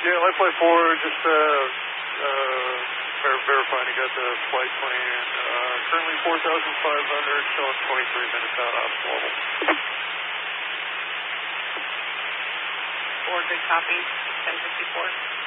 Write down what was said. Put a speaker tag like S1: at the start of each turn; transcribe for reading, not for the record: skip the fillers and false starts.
S1: Yeah, Life Flight 4, just verifying you got the flight plan. Currently 4,500, showing 23 minutes out of normal.
S2: 4, good copy, 1054.